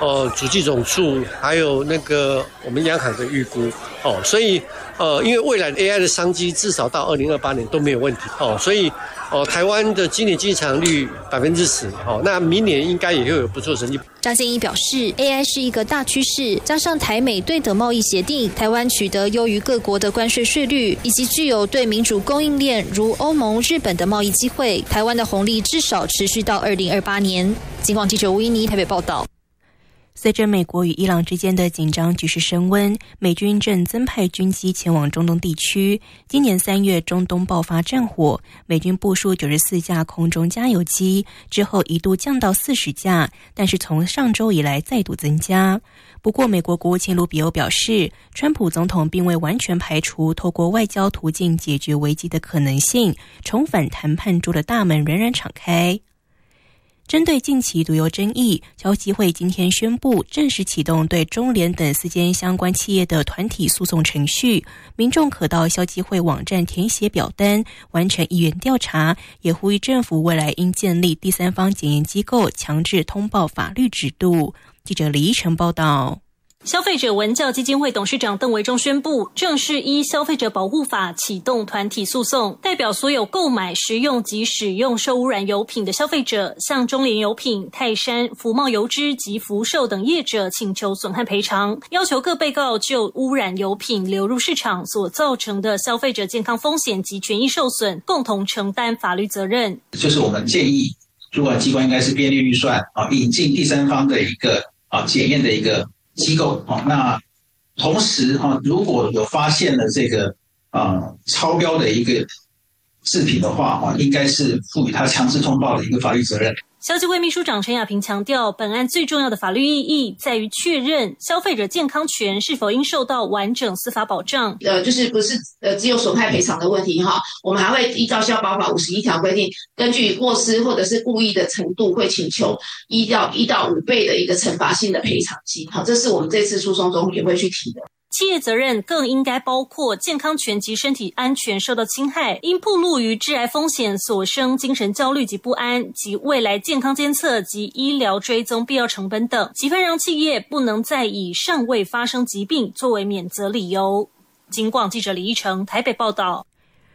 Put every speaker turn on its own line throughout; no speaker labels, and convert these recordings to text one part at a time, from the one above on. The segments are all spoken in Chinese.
主计总处还有那个我们央行的预估所以因为未来 AI 的商机至少到2028年都没有问题所以台湾的今年经济成长率10%那明年应该也会有不错成绩。
张建一表示 AI 是一个大趋势，加上台美对等贸易协定，台湾取得优于各国的关税税率，以及具有对民主供应链如欧盟、日本的贸易机会，台湾的红利至少持续到2028年。警广记者吴依妮台北报道。
随着美国与伊朗之间的紧张局势升温，美军正增派军机前往中东地区。今年3月中东爆发战火，美军部署94架空中加油机，之后一度降到40架，但是从上周以来再度增加。不过美国国务卿卢比欧表示，川普总统并未完全排除透过外交途径解决危机的可能性，重返谈判桌的大门仍然敞开。针对近期毒油争议，消基会今天宣布正式启动对中联等4间相关企业的团体诉讼程序，民众可到消基会网站填写表单，完成意愿调查，也呼吁政府未来应建立第三方检验机构，强制通报法律制度。记者李依晨报道。
消费者文教基金会董事长邓维中宣布，正式依消费者保护法启动团体诉讼，代表所有购买、食用及使用受污染油品的消费者，向中联油品、泰山、福茂油脂及福寿等业者请求损害赔偿，要求各被告就污染油品流入市场所造成的消费者健康风险及权益受损，共同承担法律责任。
就是我们建议主管机关应该是编列预算引进第三方的一个检验的一个机构那同时如果有发现了这个超标的一个制品的话应该是赋予他强制通报的一个法律责任。
消基会秘书长陈雅萍强调，本案最重要的法律意义在于确认消费者健康权是否应受到完整司法保障。
就是不是只有损害赔偿的问题我们还会依照消保法51条规定，根据过失或者是故意的程度，会请求1到5倍的一个惩罚性的赔偿金。这是我们这次诉讼中也会去提的。
企业责任更应该包括健康权及身体安全受到侵害，因暴露于致癌风险所生精神焦虑及不安，及未来健康监测及医疗追踪必要成本等，期盼让企业不能再以尚未发生疾病作为免责理由。警广记者李依成台北报道。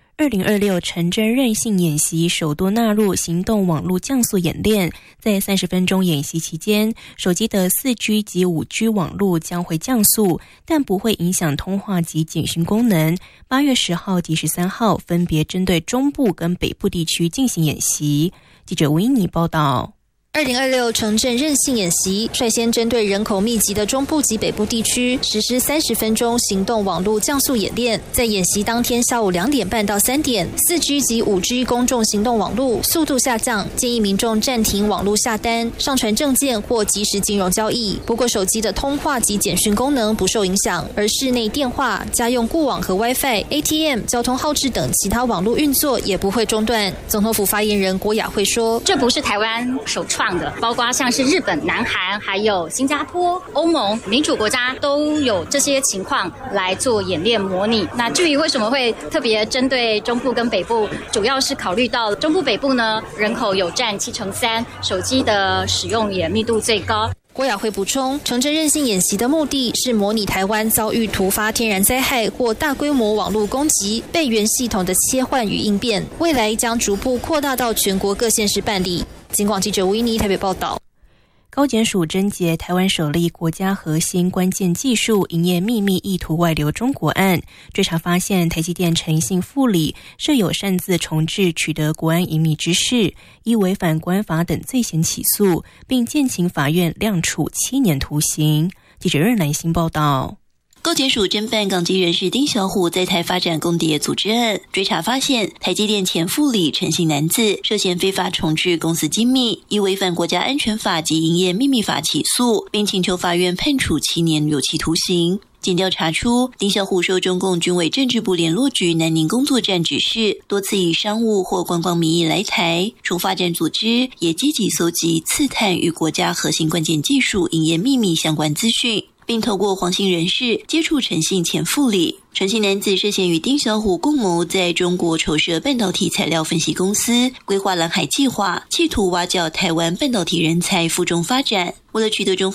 2026城镇韧性演习首度纳入行动网络降速演练，在30分钟演习期间，手机的 4G 及 5G 网络将会降速，但不会影响通话及简讯功能。8月10号及13号分别针对中部跟北部地区进行演习。记者吴依妮报道。
2026城镇韧性演习率先针对人口密集的中部及北部地区实施30分钟行动网络降速演练。在演习当天下午2点半到3点 4G 及 5G 公众行动网络速度下降，建议民众暂停网络下单、上传证件或即时金融交易。不过手机的通话及简讯功能不受影响，而室内电话、家用固网和 WiFi、ATM、交通号志等其他网络运作也不会中断。总统府发言人郭雅慧说，
这不是台湾首创的，包括像是日本、南韩还有新加坡、欧盟民主国家都有这些情况来做演练模拟。那至于为什么会特别针对中部跟北部，主要是考虑到中部北部呢，人口有占3%，手机的使用也密度最高。
郭雅慧补充，城镇韧性演习的目的是模拟台湾遭遇突发天然灾害或大规模网络攻击备援系统的切换与应变，未来将逐步扩大到全国各县市办理。警广记者吴依妮台北报道。
高检署侦结台湾首例国家核心关键技术营业秘密意图外流中国案，追查发现台积电诚信副理设有擅自重制取得国安机密之事，依违反国安法等罪嫌起诉，并建请法院量处7年徒刑。记者任兰心报道。
高检署侦办港籍人士丁小虎在台发展共谍组织案，追查发现台积电前副理陈姓男子涉嫌非法重制公司机密，依违反国家安全法及营业秘密法起诉，并请求法院判处7年有期徒刑。检调查出，丁小虎受中共军委政治部联络局南宁工作站指示，多次以商务或观光名义来台，除发展组织也积极搜集刺探与国家核心关键技术营业秘密相关资讯，并透过黄姓人士接触陈姓前副理。陈姓男子涉嫌与丁小虎共谋，在中国筹设半导体材料分析公司，规划蓝海计划，企图挖角台湾半导体人才赴中发展。为了取得中方